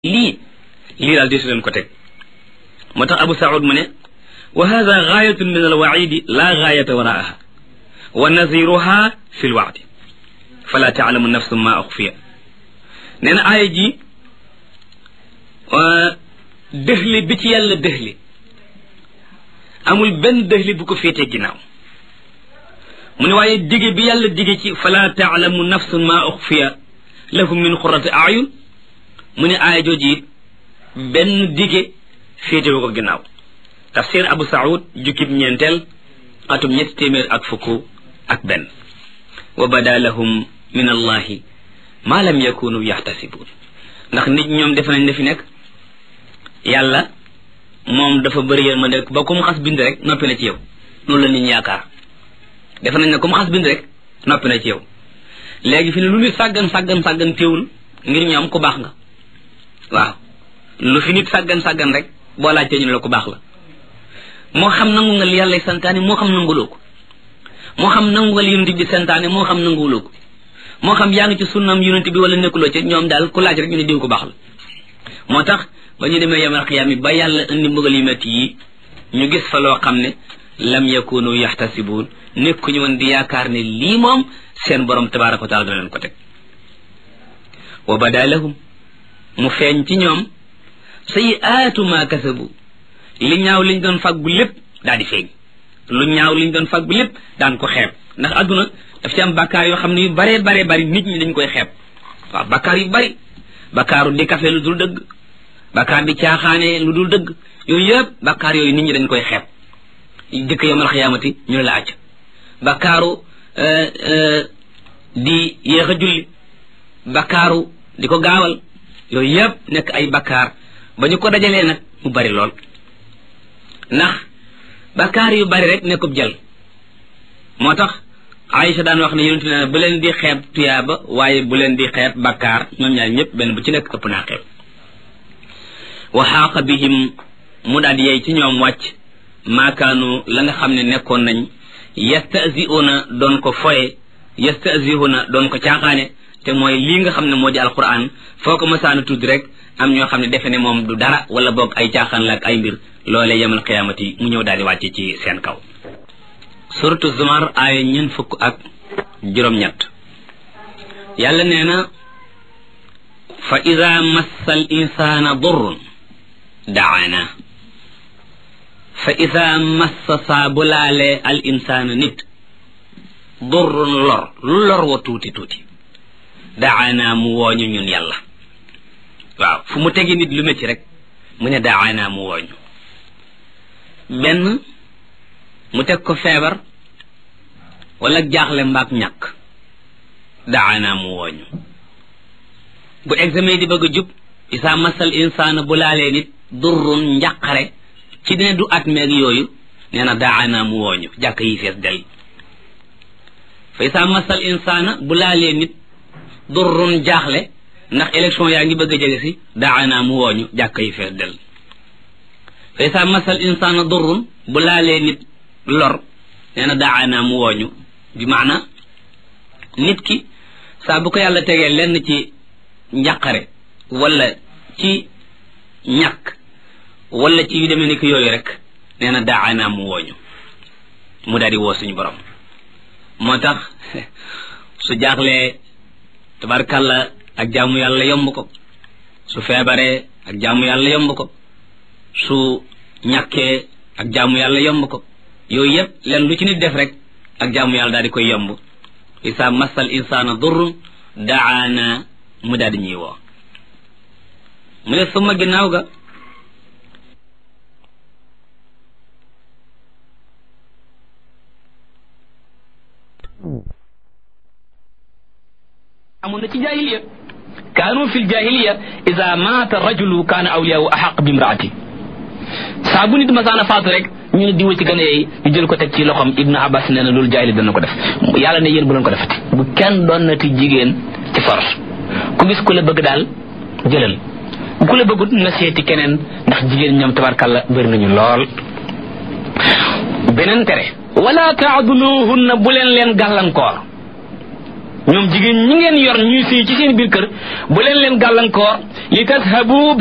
lii daal desu leen ko teg moo tax Abu Saoud mu ne wa hada gaayatun min alwaidi la gaayata waraaha wa naziruha fi lwaadi fala taalamu nafsu ma uxfiya nee na aaya ji dëxli bi ci yàlla dëxli amul benn dëxli bu ko féetee ginnaaw mu ne waaye dige bi yàlla dige ci fala taalamu nafsu ma uxfiya lahum min xurati ayun mu ne aaya jooji it benn dige féetewu ko ginnaaw tafsir Abu Saoud jukkib ñeenteel atum 321 wa bada lahum min allahi ma lam yakunu yaxtasibun ndax nit ñoom defe nañ ne fi nekk yàlla moom dafa bëri yéen ma nekk ba ku mu xas bind rek noppi na ci yow loolu la nit ñi yaakaar defe nañ ne ku mu xas bind rek noppi na ci yow léegi fi ne lu nit sàggan téewul ngir ñoom ku baax nga waaw lu fi nit sàggan rek boo laajtee ñu ne la ku baax la moo xam nangu nga li yàlla santaane moo xam nanguloo ko moo xam nangu nga li yonent bi santaane moo xam nanguloo ko moo xam yaa ngi ci sunnam yonent bi wala nekkuloo ci ñoom daal ku laaj rek ñu ne diw ko baax la moo tax ba ñu demee yamal xiyaam yi ba yàlla indi mbugal yu metti yi ñu gis fa loo xam ne lam yakunu yaxtasibuun nekkuñu woon di yaakaar ne lii moom seen borom tabaaraka wa taala dana leen ko teg wa bada lahum mu feeñ ci ñoom sayyi'aatu ma kasabu li ñaaw liñ doon fàggu lépp daal di feeñ lu ñaaw liñ doon fàggu lépp daan ko xeeb ndax adduna daf ci am bakkaar yoo xam ne yu baree bari nit ñi dañ koy xeeb waaw bakkaar yu bari bakkaaru di kafe lu dul dëgg bakkaar di caaxaane lu dul dëgg yooyu yëpp bakkaar yooyu nit ñi dañ koy xeeb jëkk yawmal xiyaamati ñu ne la acc bakkaaru di yéex a julli bakkaaru di ko gaawal yooyu yëpp nekk ay bakkaar ba ñu ko dajalee nag mu bari lool ndax bakkaar yu bari rek nekkub jël moo tax Aïcha daan wax ne yonent ne bu leen di xeeb tuyaaba waaye bu leen di xeeb bakkaar ñoom ñaar ñëpp benn bu ci nekk ëpp naa xeeb wa xaaqa bihim mu daal di yey ci ñoom wàcc maakaanu la nga xam ne nekkoon nañ yastasiuna doon ko foye yastasiuna doon ko caaxaane te mooy lii nga xam ne moo di alquran foo ko masaana tudd rek am ñoo xam ne defe ne moom du dara wala boog ay caaxaan la ak ay mbir loolee yemal qiyaamati mu ñëw daal di wàcce ci seen kaw suratu zumar aaya 40 yàlla nee na fa ida massa al insana durrun daana fa ida massa saa bu laalee al insana nit durrun lor lu lor wa tuuti daana mu wooñu ñun yàlla waaw fu mu tegi nit lu métti rek mu ne daana mu wooñu benn mu teg ko feebar wala jaaxle mbaak ñàkk daana mu wooñu bu examen di bëgg a jub isa masal insaana bu laalee nit durrun njàqare ci dina du at meeg yooyu nee na daana mu wooñu jàkk yi fees del fa isa masal insaana bu laalee nit durrun jaaxle ndax élection yaa ngi bëgg a jege si daana mu wooñu jàkk yi fees del fa isa masal insaana durrun bu laalee nit lor nee na daana mu wooñu bi maana nit ki saa bu ko yàlla tegee lenn ci njàqare wala ci ñàkk wala ci yu demee ni ki yooyu rek nee na daana mu wooñu mu daal di woo suñu borom moo tax su jaaxlee tabarkàlla ak jaamu yàlla yomb ko su feebaree ak jaamu yàlla yomb ko su ñàkkee ak jaamu yàlla yomb ko yooyu yëpp leen lu ci nit def rek ak jaamu yàlla daal di koy yomb isa masal insaana durrun daana mu daal di ñuy woo mu ne suma ginnaaw ga amoon na ci jaahiliya kaanu fi ljahiliya ida maata rajulu kaana awliyaahu axaq bi imraati saa bu nit masaana faatu rek ñu ne diwa ci gën a yeey ñu jël ko teg ci loxom Ibnu Abbas nee na loolu jaahili dana ko def yàlla ne yéen bu leen ko defati bu kenn doon nati jigéen ci force ku gis ku la bëgg daal jëlal bu ku la bëggut na seeti keneen ndax jigéen ñoom tabarkàlla bëri nañu lool beneen tere wala taaduluhunna bu leen gàllankoor ñoom jigéen ñi ngeen yor ñuy sëy ci seen biir kër bu leen gàllankoor li tashabu